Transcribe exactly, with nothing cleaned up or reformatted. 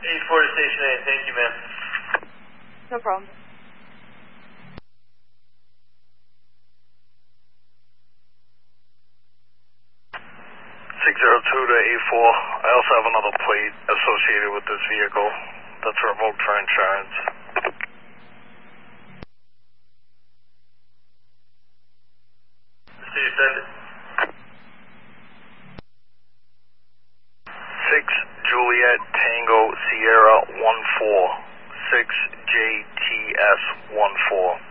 eight four to Station eight, thank you, ma'am. No problem. six zero two to eight four. I also have another plate associated with this vehicle that's revoked for insurance. So you send it. six Juliet Tango Sierra one four. six J T S one four.